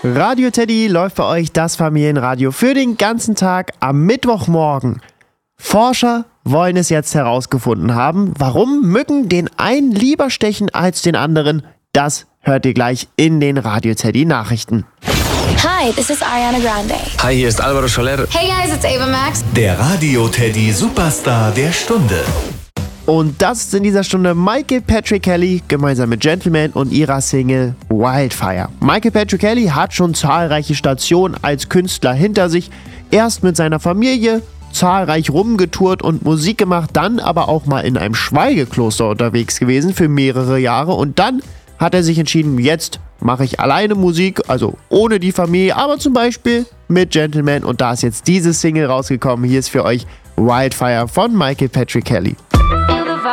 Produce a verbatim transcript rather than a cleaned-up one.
Radio Teddy läuft bei euch das Familienradio für den ganzen Tag am Mittwochmorgen. Forscher wollen es jetzt herausgefunden haben, warum Mücken den einen lieber stechen als den anderen. Das hört ihr gleich in den Radio Teddy Nachrichten. Hi, this is Ariana Grande. Hi, hier ist Alvaro Soler. Hey guys, it's Ava Max. Der Radio Teddy Superstar der Stunde. Und das ist in dieser Stunde Michael Patrick Kelly gemeinsam mit Gentleman und ihrer Single Wildfire. Michael Patrick Kelly hat schon zahlreiche Stationen als Künstler hinter sich. Erst mit seiner Familie zahlreich rumgetourt und Musik gemacht, dann aber auch mal in einem Schweigekloster unterwegs gewesen für mehrere Jahre. Und dann hat er sich entschieden, jetzt mache ich alleine Musik, also ohne die Familie, aber zum Beispiel mit Gentleman. Und da ist jetzt diese Single rausgekommen. Hier ist für euch Wildfire von Michael Patrick Kelly.